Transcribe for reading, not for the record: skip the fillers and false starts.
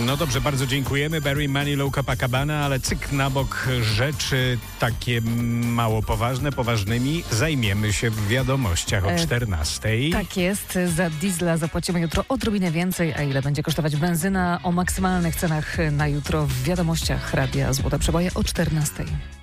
No dobrze, bardzo dziękujemy. Barry Manilow, Copacabana, ale cyk na bok, rzeczy takie mało poważne, poważnymi zajmiemy się w wiadomościach o 14:00. Tak jest, za diesla zapłacimy jutro odrobinę więcej, a ile będzie kosztować benzyna? O maksymalnych cenach na jutro w wiadomościach Radia Złote Przeboje o 14:00.